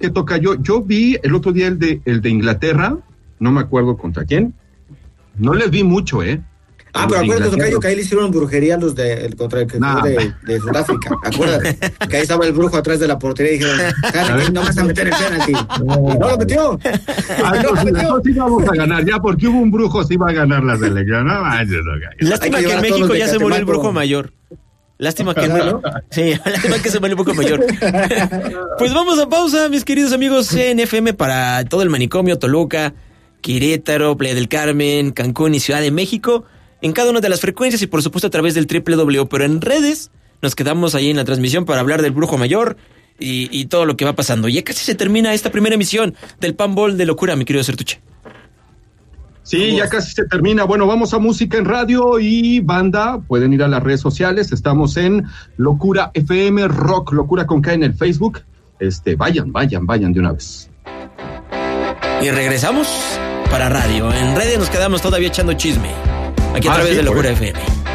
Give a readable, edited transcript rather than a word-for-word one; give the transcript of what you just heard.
que toca yo vi el otro día el de Inglaterra, no me acuerdo contra quién, no les vi mucho, pero acuérdate, tocayo, que ahí le hicieron brujería a los contra el que jugó de Sudáfrica. Acuérdate, que ahí estaba el brujo atrás de la portería y dijeron, Harry, no vas a meter el penalti. Y no lo metió. Sí vamos a ganar, ya porque hubo un brujo, sí va a ganar la selección. Lástima que en México ya se murió el brujo mayor. Lástima que lástima que se murió el brujo mayor. Pues vamos a pausa, mis queridos amigos en FM para todo el manicomio, Toluca, Querétaro, Playa del Carmen, Cancún y Ciudad de México, en cada una de las frecuencias y por supuesto a través del www, pero en redes nos quedamos ahí en la transmisión para hablar del brujo mayor y todo lo que va pasando. Ya casi se termina esta primera emisión del Panball de Locura, mi querido Sertuche. Sí, ya casi se termina. Bueno, vamos a música en radio y banda. Pueden ir a las redes sociales. Estamos en Locura FM Rock, Locura con K en el Facebook. Vayan de una vez. Y regresamos para radio. En redes nos quedamos todavía echando chisme. Aquí a través de Locura FM.